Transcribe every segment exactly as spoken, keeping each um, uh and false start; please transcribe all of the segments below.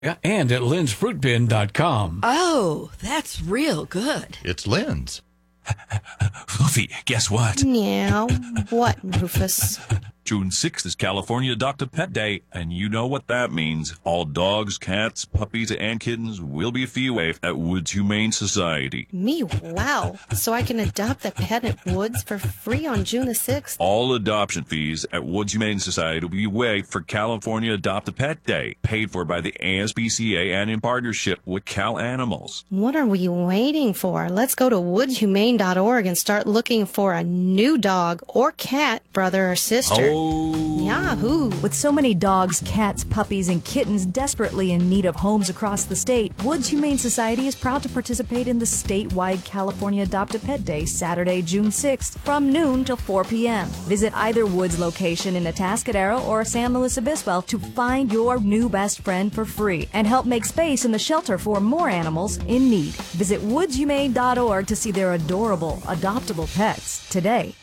Yeah, and at lens fruit bin dot com. Oh, that's real good. It's Lens. Fluffy, guess what? Meow. What, Rufus? June sixth is California Adopt a Pet Day, and you know what that means. All dogs, cats, puppies, and kittens will be a fee waived at Woods Humane Society. Me, wow. So I can adopt a pet at Woods for free on June the sixth? All adoption fees at Woods Humane Society will be waived for California Adopt a Pet Day, paid for by the A S P C A and in partnership with Cal Animals. What are we waiting for? Let's go to woods humane dot org and start looking for a new dog or cat, brother or sister. Oh. Yahoo! With so many dogs, cats, puppies, and kittens desperately in need of homes across the state, Woods Humane Society is proud to participate in the statewide California Adopt a Pet Day, Saturday, June sixth, from noon till four p.m. Visit either Woods location in Atascadero or San Luis Obispo to find your new best friend for free and help make space in the shelter for more animals in need. Visit woods humane dot org to see their adorable, adoptable pets today.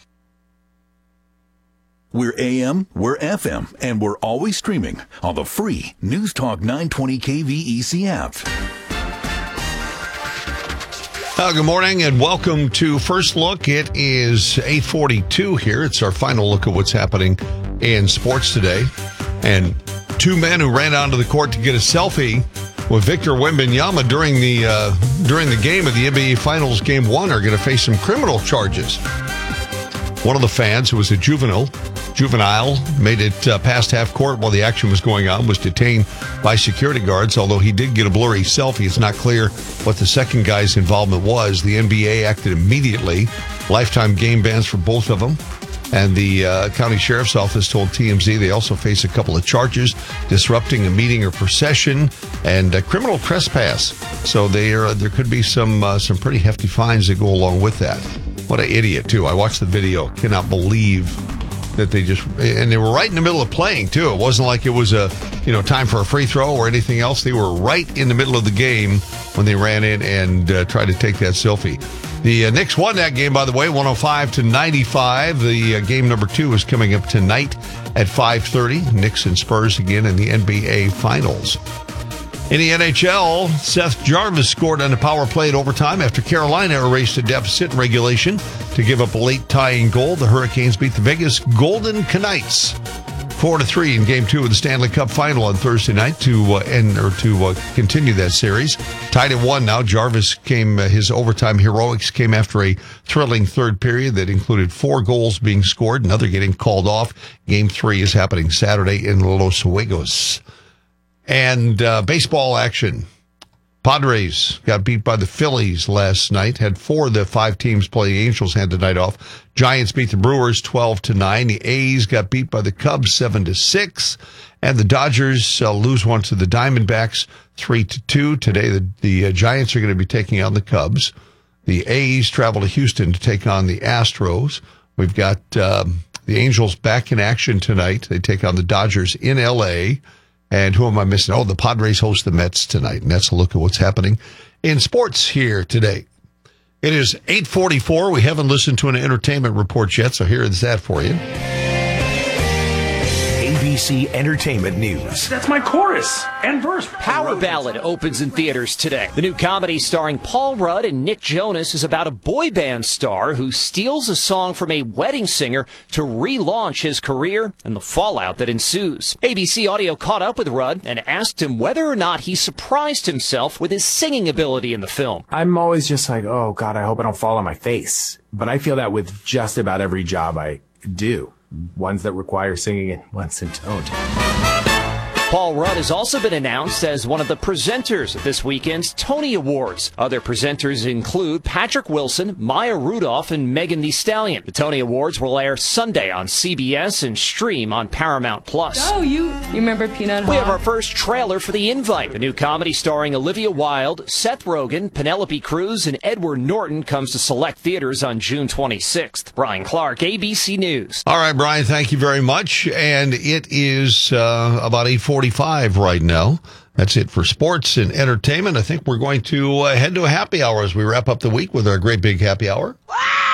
We're A M, we're F M, and we're always streaming on the free News Talk nine twenty K V E C app. Uh, good morning and welcome to First Look. It is eight forty-two here. It's our final look at what's happening in sports today. And two men who ran onto the court to get a selfie with Victor Wembanyama during the uh, during the game of the N B A Finals Game one are going to face some criminal charges. One of the fans, who was a juvenile, juvenile, made it uh, past half court while the action was going on, was detained by security guards. Although he did get a blurry selfie, it's not clear what the second guy's involvement was. The N B A acted immediately. Lifetime game bans for both of them. And the uh, county sheriff's office told T M Z they also face a couple of charges, disrupting a meeting or procession, and uh, criminal trespass. So they are, there could be some uh, some pretty hefty fines that go along with that. What an idiot, too. I watched the video. Cannot believe that they just... And they were right in the middle of playing, too. It wasn't like it was a, you know, time for a free throw or anything else. They were right in the middle of the game when they ran in and uh, tried to take that selfie. The uh, Knicks won that game, by the way, one oh five to ninety-five. The uh, game number two is coming up tonight at five thirty. Knicks and Spurs again in the N B A Finals. In the N H L, Seth Jarvis scored on the power play at overtime after Carolina erased a deficit in regulation to give up a late tying goal. The Hurricanes beat the Vegas Golden Knights four to three in Game Two of the Stanley Cup Final on Thursday night to uh, end or to uh, continue that series. Tied at one now. Jarvis came uh, his overtime heroics came after a thrilling third period that included four goals being scored, another getting called off. Game Three is happening Saturday in Los Juegos. And uh, baseball action. Padres got beat by the Phillies last night. Had four of the five teams play. The Angels had the night off. Giants beat the Brewers twelve to nine. The A's got beat by the Cubs seven to six. And the Dodgers uh, lose one to the Diamondbacks three to two. Today, the, the uh, Giants are going to be taking on the Cubs. The A's travel to Houston to take on the Astros. We've got um, the Angels back in action tonight. They take on the Dodgers in L A. And who am I missing? Oh, the Padres host the Mets tonight. And that's a look at what's happening in sports here today. It is eight forty-four. We haven't listened to an entertainment report yet, so here is that for you. A B C Entertainment News. That's my chorus and verse. Power Ballad opens in theaters today. The new comedy starring Paul Rudd and Nick Jonas is about a boy band star who steals a song from a wedding singer to relaunch his career and the fallout that ensues. A B C Audio caught up with Rudd and asked him whether or not he surprised himself with his singing ability in the film. I'm always just like, oh, God, I hope I don't fall on my face. But I feel that with just about every job I do. Ones that require singing and ones that don't. Paul Rudd has also been announced as one of the presenters at this weekend's Tony Awards. Other presenters include Patrick Wilson, Maya Rudolph, and Megan Thee Stallion. The Tony Awards will air Sunday on C B S and stream on Paramount Plus. Oh, you, you remember Peanut Hawk? We have our first trailer for The Invite. The new comedy starring Olivia Wilde, Seth Rogen, Penelope Cruz, and Edward Norton comes to select theaters on June twenty-sixth. Brian Clark, A B C News. All right, Brian, thank you very much. And it is uh, about eight forty-five right now. That's it for sports and entertainment. I think we're going to uh, head to a happy hour as we wrap up the week with our great big happy hour.